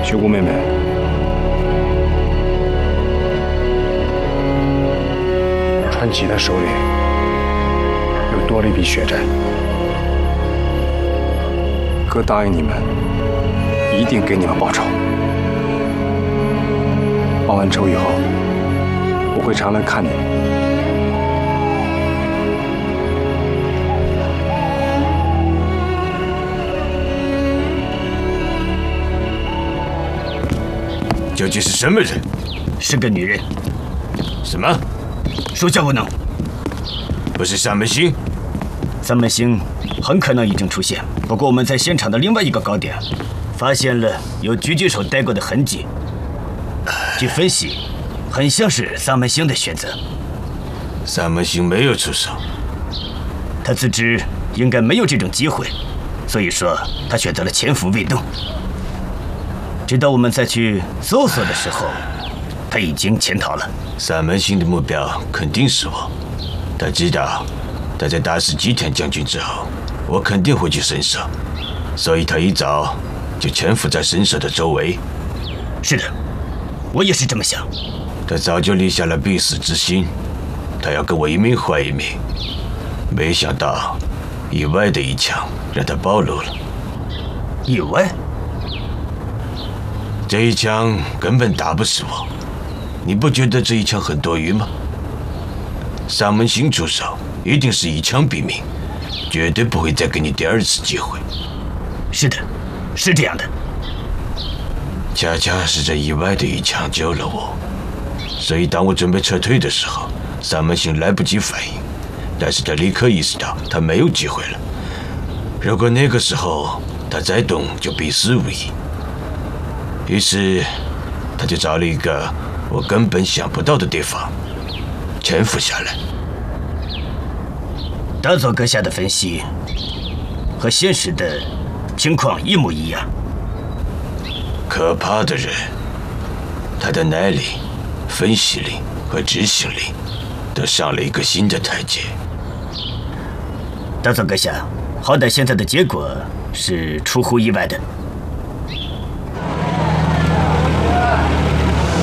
雪姑妹妹，传奇的手里又多了一笔血债，哥答应你们，一定给你们报仇。报完仇以后，我会常来看你们。 究竟是什么人？ 是个女人。 什么？ 属下无能。 不是三门星？ 三门星很可能已经出现，不过我们在现场的另外一个高点，发现了有狙击手待过的痕迹。据分析，很像是三门星的选择。 三门星没有出手， 他自知应该没有这种机会，所以说他选择了潜伏未动。 直到我们再去搜索的时候，他已经潜逃了。 三门星的目标肯定是我，他知道他在打死吉田将军之后，我肯定会去神社，所以他一早就潜伏在神社的周围。 是的，我也是这么想。 他早就立下了必死之心，他要跟我一命换一命。没想到，意外的一枪让他暴露了。 意外？ 这一枪根本打不死我，你不觉得这一枪很多余吗？三门星出手一定是一枪毙命，绝对不会再给你第二次机会。 是的，是这样的。 恰恰是这意外的一枪救了我，所以当我准备撤退的时候，三门星来不及反应，但是他立刻意识到他没有机会了。如果那个时候他再动，就必死无疑。 于是，他就找了一个我根本想不到的地方潜伏下来。 大佐阁下的分析和现实的情况一模一样。 可怕的人，他的耐力、分析力和执行力都上了一个新的台阶。 大佐阁下，好歹现在的结果是出乎意外的。